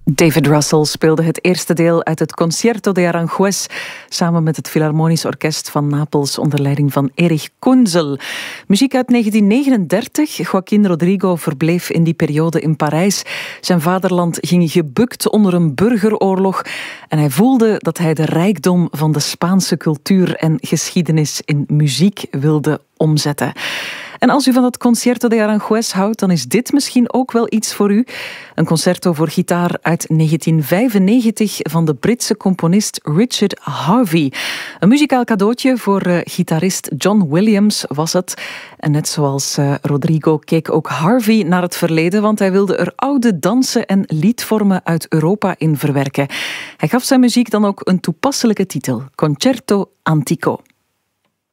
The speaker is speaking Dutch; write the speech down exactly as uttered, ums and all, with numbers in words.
David Russell speelde het eerste deel uit het Concierto de Aranjuez samen met het Philharmonisch Orkest van Napels onder leiding van Erich Kunzel. Muziek uit negentien negenendertig. Joaquín Rodrigo verbleef in die periode in Parijs. Zijn vaderland ging gebukt onder een burgeroorlog en hij voelde dat hij de rijkdom van de Spaanse cultuur en geschiedenis in muziek wilde omzetten. En als u van dat Concierto de Aranjuez houdt, dan is dit misschien ook wel iets voor u. Een concerto voor gitaar uit negentien vijfennegentig van de Britse componist Richard Harvey. Een muzikaal cadeautje voor uh, gitarist John Williams was het. En net zoals uh, Rodrigo keek ook Harvey naar het verleden, want hij wilde er oude dansen en liedvormen uit Europa in verwerken. Hij gaf zijn muziek dan ook een toepasselijke titel, Concerto Antico.